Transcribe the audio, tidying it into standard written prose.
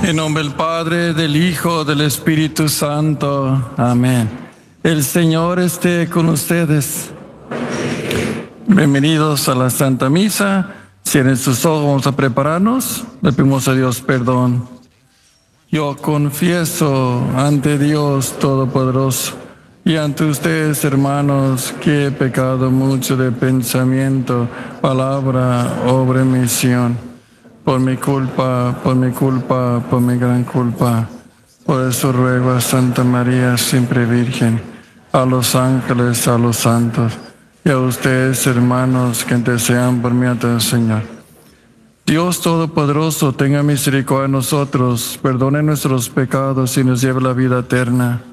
En nombre del Padre, del Hijo, del Espíritu Santo. Amén. El Señor esté con ustedes. Bienvenidos a la Santa Misa. Cierren sus ojos, vamos a prepararnos. Le pedimos a Dios perdón. Yo confieso ante Dios Todopoderoso y ante ustedes, hermanos, que he pecado mucho de pensamiento, palabra, obra y misión. Por mi culpa, por mi gran culpa. Por eso ruego a Santa María, siempre Virgen, a los ángeles, a los santos, y a ustedes, hermanos, que desean por mí ante el Señor. Dios Todopoderoso, tenga misericordia de nosotros, perdone nuestros pecados y nos lleve a la vida eterna.